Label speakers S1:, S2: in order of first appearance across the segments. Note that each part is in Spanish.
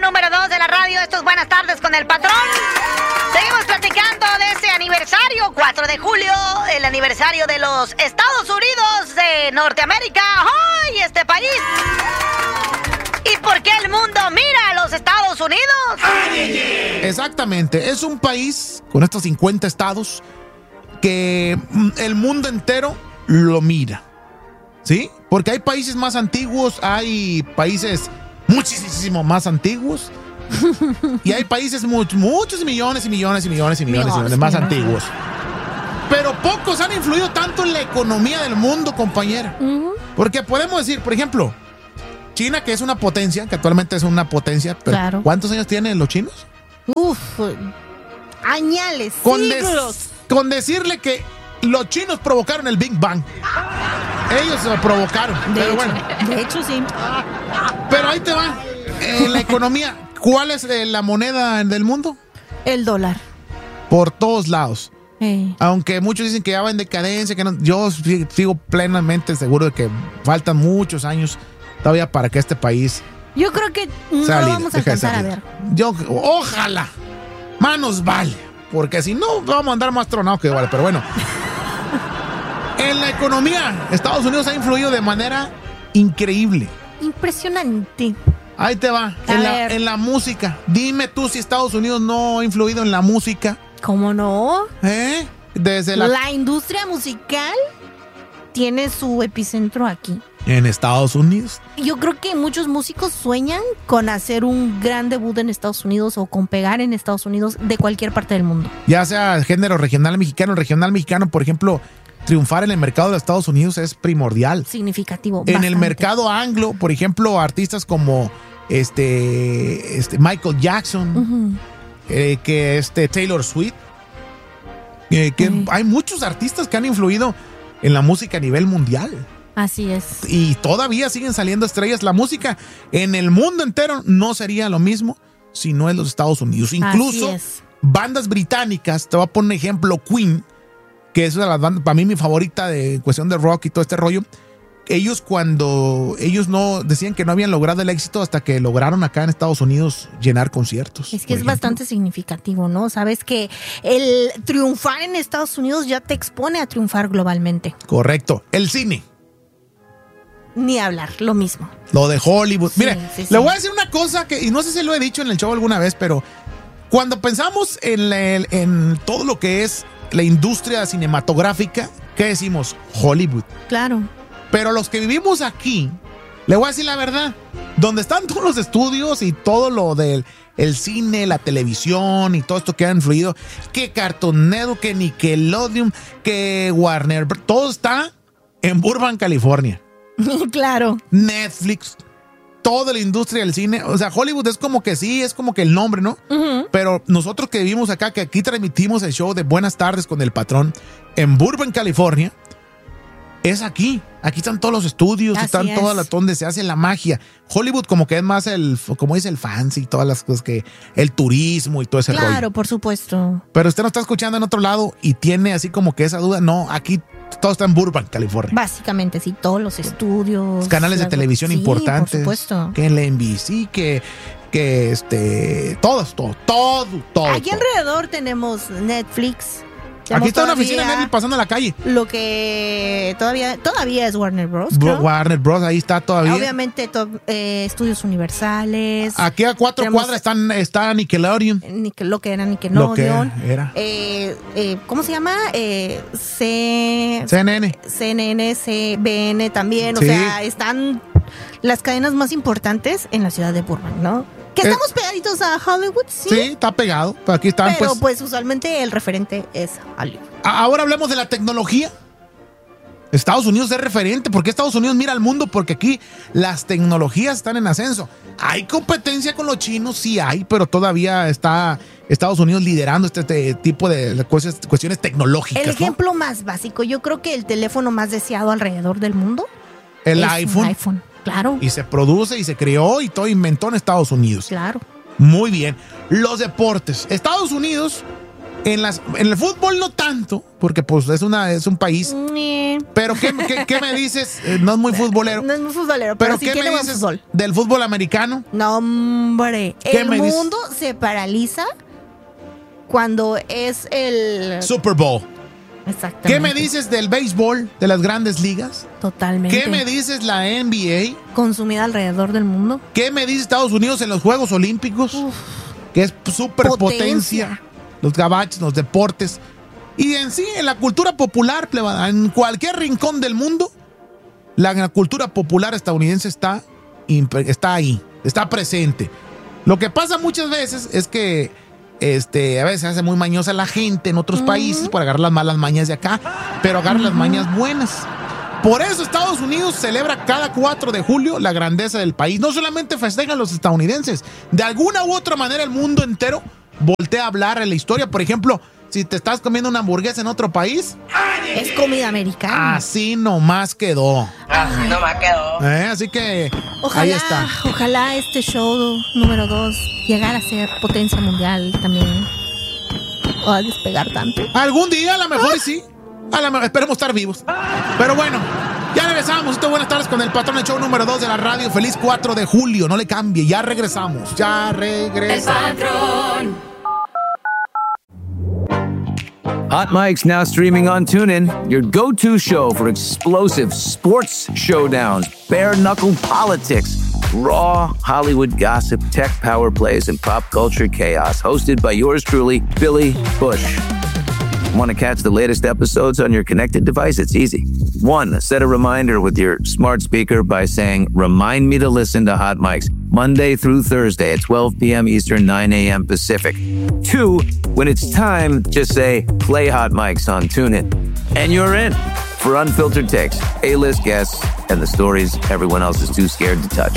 S1: número 2 de la radio. Esto es Buenas Tardes con el Patrón. Seguimos platicando de ese aniversario, 4 de julio, el aniversario de los Estados Unidos de Norteamérica. ¡Ay, este país! ¿Y por qué el mundo mira a los Estados Unidos?
S2: Exactamente, es un país con estos 50 estados que el mundo entero lo mira, ¿sí? Porque hay países más antiguos, hay países muchísimo más antiguos y hay países muchos millones más antiguos. Pero pocos han influido tanto en la economía del mundo, compañera. Porque podemos decir, por ejemplo, China, que es una potencia, que actualmente es una potencia, pero
S3: Claro.
S2: ¿cuántos años tienen los chinos?
S3: Añales, siglos.
S2: Con decirle que los chinos provocaron el Big Bang. Ellos lo provocaron.
S3: De hecho, sí.
S2: Pero ahí te va. En la economía, ¿cuál es la moneda del mundo?
S3: El dólar.
S2: Por todos lados. Aunque muchos dicen que ya va en decadencia, que no, yo sigo plenamente seguro de que faltan muchos años todavía para que este país
S3: Yo creo que no lo vamos a alcanzar a ver.
S2: Ojalá. Manos vale. Porque si no, vamos a andar más tronados que vale. Pero bueno. En la economía, Estados Unidos ha influido de manera increíble.
S3: Impresionante.
S2: Ahí te va. En la música. Dime tú si Estados Unidos no ha influido en la música.
S3: ¿Cómo no?
S2: Desde
S3: la industria musical tiene su epicentro aquí.
S2: En Estados Unidos.
S3: Yo creo que muchos músicos sueñan con hacer un gran debut en Estados Unidos o con pegar en Estados Unidos de cualquier parte del mundo.
S2: Ya sea género regional mexicano, por ejemplo, triunfar en el mercado de Estados Unidos es primordial.
S3: Significativo.
S2: En
S3: bastante.
S2: el mercado anglo, por ejemplo, artistas como Michael Jackson, Taylor Swift, hay muchos artistas que han influido en la música a nivel mundial.
S3: Así es.
S2: Y todavía siguen saliendo estrellas. La música en el mundo entero no sería lo mismo si no en los Estados Unidos. Incluso bandas británicas, te voy a poner un ejemplo, Queen, que es una de las bandas, para mí mi favorita de cuestión de rock y todo este rollo. Ellos no decían que no habían logrado el éxito hasta que lograron acá en Estados Unidos llenar conciertos.
S3: Es que es bastante significativo, ¿no? Sabes que el triunfar en Estados Unidos ya te expone a triunfar globalmente.
S2: Correcto. El cine.
S3: Ni hablar, lo mismo.
S2: Lo de Hollywood.
S3: Sí,
S2: Mire,
S3: sí.
S2: le voy a decir una cosa que, y no sé si lo he dicho en el show alguna vez, pero cuando pensamos en todo lo que es la industria cinematográfica, ¿qué decimos? Hollywood.
S3: Claro.
S2: Pero los que vivimos aquí, le voy a decir la verdad, donde están todos los estudios y todo lo del el cine, la televisión y todo esto que ha influido, que Cartoon Network, que Nickelodeon, que Warner, todo está en Burbank, California.
S3: Claro.
S2: Netflix, toda la industria del cine. O sea, Hollywood es como que sí, es como que el nombre, ¿no? Pero nosotros que vivimos acá, que aquí transmitimos el show de Buenas Tardes con el Patrón en Burbank, California, es aquí. Aquí están todos los estudios, están todas las donde se hace la magia. Hollywood como que es más como dice el fancy y todas las cosas que el turismo y todo ese rollo.
S3: Claro, por supuesto.
S2: Pero usted no está escuchando en otro lado y tiene así como que esa duda. No, aquí todo está en Burbank, California.
S3: Básicamente, sí, todos los estudios.
S2: Canales de televisión importantes.
S3: Por supuesto.
S2: Que en la NBC, todo.
S3: Aquí alrededor tenemos Netflix.
S2: Aquí está una oficina de Netflix pasando a la calle.
S3: Lo que todavía es Warner Bros.
S2: Warner Bros. Ahí está todavía.
S3: Obviamente, Estudios Universales.
S2: Aquí a 4 cuadras está Nickelodeon.
S3: Lo que era Nickelodeon.
S2: Lo que era.
S3: ¿Cómo se llama?
S2: CNN,
S3: CBN también.
S2: Sí.
S3: O sea, están las cadenas más importantes en la ciudad de Burbank, ¿no? Que estamos pegaditos a Hollywood, sí.
S2: Sí, está pegado. Pero aquí están,
S3: pero pues usualmente el referente es Hollywood.
S2: Ahora hablemos de la tecnología. Estados Unidos es referente. ¿Por qué Estados Unidos mira al mundo? Porque aquí las tecnologías están en ascenso. ¿Hay competencia con los chinos? Sí hay, pero todavía está Estados Unidos liderando este tipo de cuestiones tecnológicas.
S3: El ejemplo más básico, yo creo que el teléfono más deseado alrededor del mundo
S2: el
S3: es
S2: iPhone.
S3: Un iPhone. Claro.
S2: Y se produce y se creó y todo inventó en Estados Unidos.
S3: Claro.
S2: Muy bien. Los deportes. Estados Unidos En el fútbol no tanto, porque pues es un país. Pero ¿qué me dices? No es muy futbolero.
S3: No es muy futbolero, pero sí
S2: ¿qué
S3: tiene
S2: me
S3: buen
S2: dices
S3: fútbol.
S2: del fútbol americano?
S3: No, hombre. El mundo se paraliza cuando es el
S2: Super Bowl.
S3: Exactamente.
S2: ¿Qué me dices del béisbol, de las grandes ligas?
S3: Totalmente.
S2: ¿Qué me dices la NBA?
S3: Consumida alrededor del mundo.
S2: ¿Qué me dice Estados Unidos en los Juegos Olímpicos? Que es superpotencia. Los gabachos, los deportes. Y en sí, en la cultura popular, plebada, en cualquier rincón del mundo, la cultura popular estadounidense está ahí, está presente. Lo que pasa muchas veces es que a veces se hace muy mañosa la gente en otros países para agarrar las malas mañas de acá, pero agarra las mañas buenas. Por eso Estados Unidos celebra cada 4 de julio la grandeza del país. No solamente festejan los estadounidenses, de alguna u otra manera el mundo entero voltea a hablar en la historia. Por ejemplo, si te estás comiendo una hamburguesa en otro país,
S3: es comida americana.
S2: Así nomás quedó. Así que ahí está.
S3: Ojalá este show número 2 llegara a ser potencia mundial también. O a despegar tanto.
S2: Algún día a lo mejor sí. Esperemos estar vivos. Pero bueno, ya regresamos. Buenas tardes con el patrón, el show número 2 de la radio. Feliz 4 de julio. No le cambie. Ya regresamos. El patrón.
S4: Hot Mike's now streaming on TuneIn, your go-to show for explosive sports showdowns, bare-knuckle politics, raw Hollywood gossip, tech power plays, and pop culture chaos. Hosted by yours truly, Billy Bush. Want to catch the latest episodes on your connected device? It's easy. 1. Set a reminder with your smart speaker by saying, "Remind me to listen to Hot Mike's Monday through Thursday at 12 p.m. Eastern, 9 a.m. Pacific." 2. When it's time, just say, "Play Hot Mike's" on TuneIn. And you're in for unfiltered takes, A-list guests, and the stories everyone else is too scared to touch.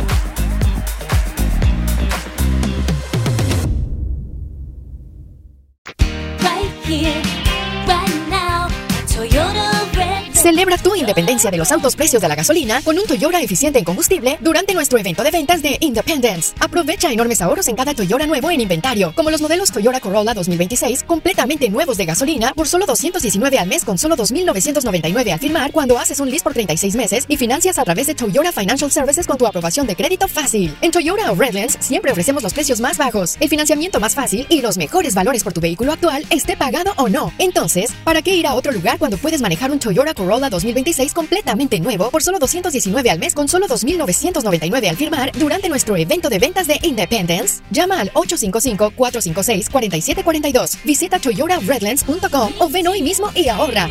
S5: Right here, right now, Toyota Red.
S6: Celebra tu independencia de los altos precios de la gasolina con un Toyota eficiente en combustible durante nuestro evento de ventas de Independence. Aprovecha enormes ahorros en cada Toyota nuevo en inventario, como los modelos Toyota Corolla 2026 completamente nuevos de gasolina por solo $219 al mes con solo $2,999 al firmar cuando haces un lease por 36 meses y financias a través de Toyota Financial Services con tu aprobación de crédito fácil. En Toyota o Redlands siempre ofrecemos los precios más bajos, el financiamiento más fácil y los mejores valores por tu vehículo actual, esté pagado o no. Entonces, ¿para qué ir a otro lugar cuando puedes manejar un Toyota Corolla 2026 completamente nuevo por solo $219 al mes con solo $2,999 al firmar durante nuestro evento de ventas de Independence? Llama al 855-456-4742. Visita toyotaredlands.com o ven hoy mismo y ahorra.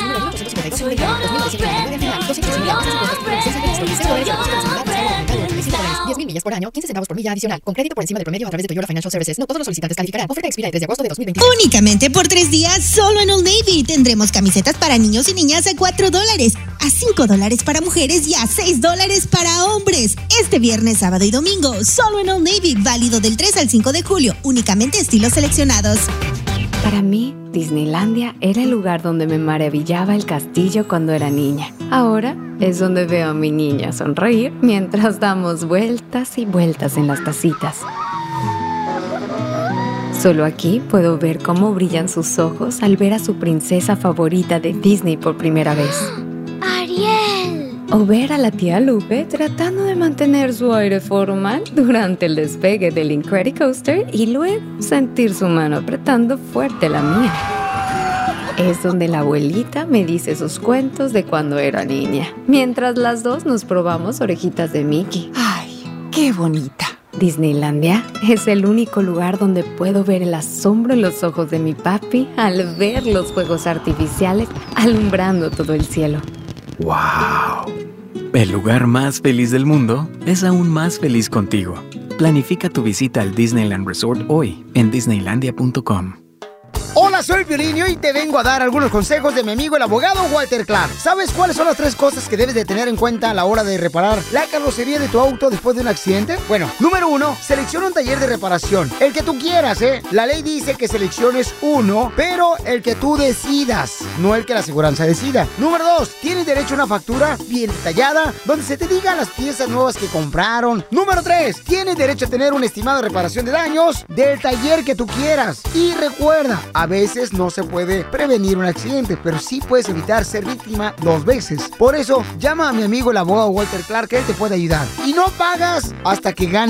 S6: $10,000 millas por año, 15 centavos por milla adicional, con crédito por encima del promedio a través de Toyota Financial Services. No todos los solicitantes calificarán. Oferta expira el 3 de agosto de 2023.
S7: Únicamente por 3 días, solo en Old Navy, tendremos camisetas para niños y niñas a $4, a $5 para mujeres y a $6 para hombres. Este viernes, sábado y domingo, solo en Old Navy, válido del 3 al 5 de julio, únicamente estilos seleccionados.
S8: Para mí, Disneylandia era el lugar donde me maravillaba el castillo cuando era niña. Ahora es donde veo a mi niña sonreír mientras damos vueltas y vueltas en las tacitas. Solo aquí puedo ver cómo brillan sus ojos al ver a su princesa favorita de Disney por primera vez.
S5: ¡Ariel!
S8: O ver a la tía Lupe tratando de mantener su aire formal durante el despegue del Incredicoaster y luego sentir su mano apretando fuerte la mía. Es donde la abuelita me dice sus cuentos de cuando era niña, mientras las dos nos probamos orejitas de Mickey.
S9: ¡Ay, qué bonita!
S8: Disneylandia es el único lugar donde puedo ver el asombro en los ojos de mi papi al ver los fuegos artificiales alumbrando todo el cielo.
S10: ¡Wow! El lugar más feliz del mundo es aún más feliz contigo. Planifica tu visita al Disneyland Resort hoy en Disneylandia.com.
S2: Hola
S11: Hola, soy Piolín y hoy te vengo a dar algunos consejos de mi amigo el abogado Walter Clark. ¿Sabes cuáles son las 3 cosas que debes de tener en cuenta a la hora de reparar la carrocería de tu auto después de un accidente? Bueno, número 1, selecciona un taller de reparación. El que tú quieras, ¿eh? La ley dice que selecciones uno, pero el que tú decidas, no el que la aseguranza decida. Número 2, tienes derecho a una factura bien detallada, donde se te digan las piezas nuevas que compraron. Número 3, tienes derecho a tener un estimado de reparación de daños del taller que tú quieras. Y recuerda, a veces no se puede prevenir un accidente, pero sí puedes evitar ser víctima 2 veces. Por eso, llama a mi amigo el abogado Walter Clark, que él te puede ayudar. Y no pagas hasta que gane